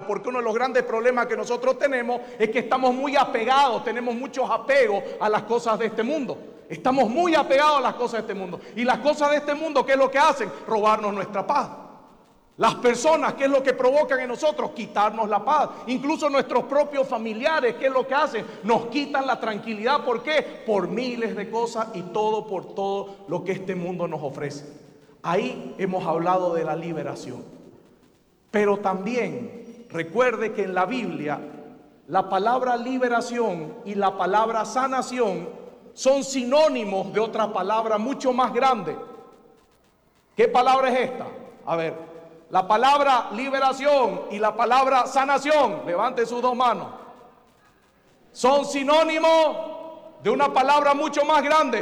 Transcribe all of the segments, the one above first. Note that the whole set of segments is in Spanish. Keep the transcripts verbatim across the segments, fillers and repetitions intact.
porque uno de los grandes problemas que nosotros tenemos es que estamos muy apegados, tenemos muchos apegos a las cosas de este mundo. Estamos muy apegados a las cosas de este mundo. Y las cosas de este mundo, ¿qué es lo que hacen? Robarnos nuestra paz. Las personas, ¿qué es lo que provocan en nosotros? Quitarnos la paz. Incluso nuestros propios familiares, ¿qué es lo que hacen? Nos quitan la tranquilidad. ¿Por qué? Por miles de cosas y todo por todo lo que este mundo nos ofrece. Ahí hemos hablado de la liberación. Pero también recuerde que en la Biblia la palabra liberación y la palabra sanación son sinónimos de otra palabra mucho más grande. ¿Qué palabra es esta? A ver. La palabra liberación y la palabra sanación, levante sus dos manos, son sinónimos de una palabra mucho más grande.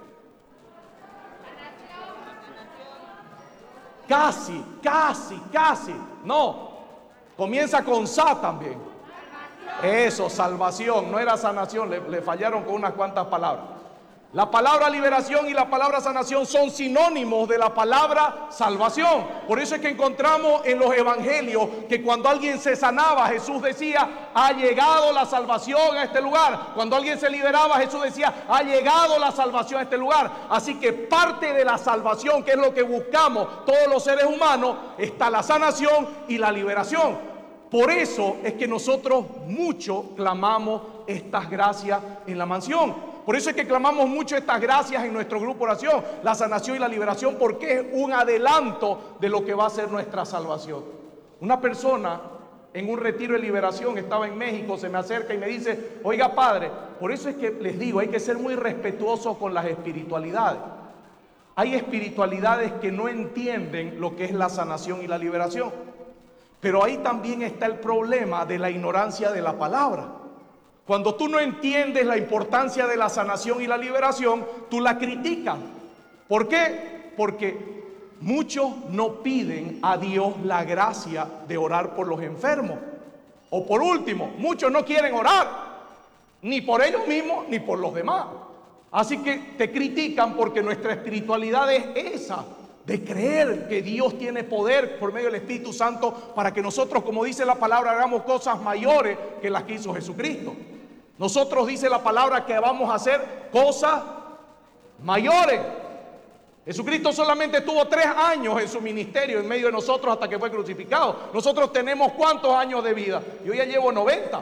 Casi, casi, casi. No, comienza con sa también. Eso, salvación, no era sanación, le, le fallaron con unas cuantas palabras. La palabra liberación y la palabra sanación son sinónimos de la palabra salvación. Por eso es que encontramos en los evangelios que cuando alguien se sanaba, Jesús decía, ha llegado la salvación a este lugar. Cuando alguien se liberaba, Jesús decía, ha llegado la salvación a este lugar. Así que parte de la salvación, que es lo que buscamos todos los seres humanos, está la sanación y la liberación. Por eso es que nosotros mucho clamamos estas gracias en la mansión. Por eso es que clamamos mucho estas gracias en nuestro grupo de oración, la sanación y la liberación, porque es un adelanto de lo que va a ser nuestra salvación. Una persona en un retiro de liberación, estaba en México, se me acerca y me dice, oiga padre, por eso es que les digo, hay que ser muy respetuosos con las espiritualidades. Hay espiritualidades que no entienden lo que es la sanación y la liberación. Pero ahí también está el problema de la ignorancia de la palabra. Cuando tú no entiendes la importancia de la sanación y la liberación, tú la criticas. ¿Por qué? Porque muchos no piden a Dios la gracia de orar por los enfermos. O por último, muchos no quieren orar, ni por ellos mismos, ni por los demás. Así que te critican porque nuestra espiritualidad es esa, de creer que Dios tiene poder por medio del Espíritu Santo para que nosotros, como dice la palabra, hagamos cosas mayores que las que hizo Jesucristo. Nosotros, dice la palabra, que vamos a hacer cosas mayores. Jesucristo solamente tuvo tres años en su ministerio en medio de nosotros hasta que fue crucificado. Nosotros tenemos ¿cuántos años de vida? Yo ya llevo noventa.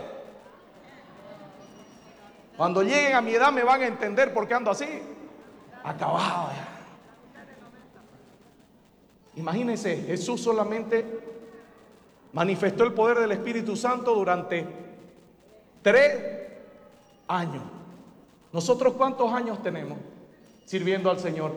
Cuando lleguen a mi edad me van a entender por qué ando así. Acabado ya. Imagínense, Jesús solamente manifestó el poder del Espíritu Santo durante tres años. ¿Nosotros cuántos años tenemos sirviendo al Señor?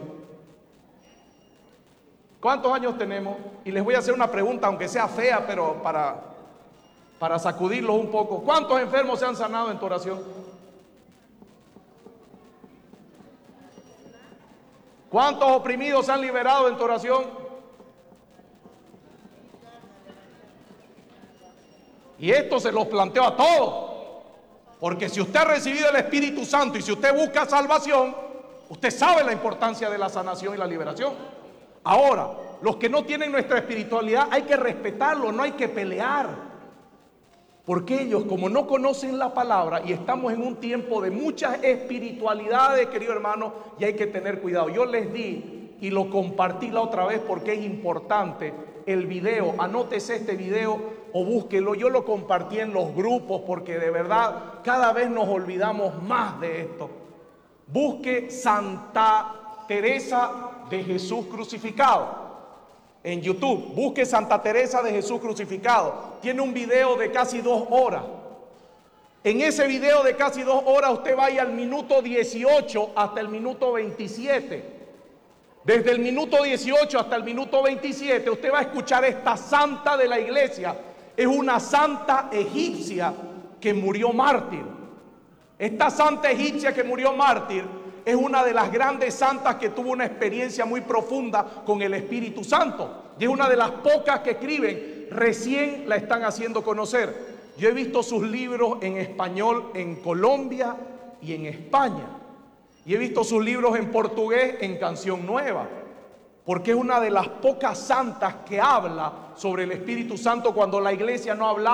¿Cuántos años tenemos? Y les voy a hacer una pregunta, aunque sea fea, pero para, para sacudirlos un poco. ¿Cuántos enfermos se han sanado en tu oración? ¿Cuántos oprimidos se han liberado en tu oración? Y esto se los planteo a todos, porque si usted ha recibido el Espíritu Santo y si usted busca salvación, usted sabe la importancia de la sanación y la liberación. Ahora, los que no tienen nuestra espiritualidad hay que respetarlo, no hay que pelear, porque ellos, como no conocen la palabra, y estamos en un tiempo de muchas espiritualidades, querido hermano, y hay que tener cuidado. Yo les di y lo compartí la otra vez porque es importante el video. Anótese este video o búsquelo. Yo lo compartí en los grupos porque de verdad cada vez nos olvidamos más de esto. Busque Santa Teresa de Jesús crucificado en YouTube. Busque Santa Teresa de Jesús crucificado. Tiene un video de casi dos horas. En ese video de casi dos horas usted vaya al minuto dieciocho hasta el minuto veintisiete. Desde el minuto dieciocho hasta el minuto veintisiete usted va a escuchar esta santa de la iglesia. Es una santa egipcia que murió mártir. Esta santa egipcia que murió mártir es una de las grandes santas que tuvo una experiencia muy profunda con el Espíritu Santo. Y es una de las pocas que escriben, recién la están haciendo conocer. Yo he visto sus libros en español en Colombia y en España. Y he visto sus libros en portugués en Canción Nueva. Porque es una de las pocas santas que habla sobre el Espíritu Santo cuando la iglesia no habla.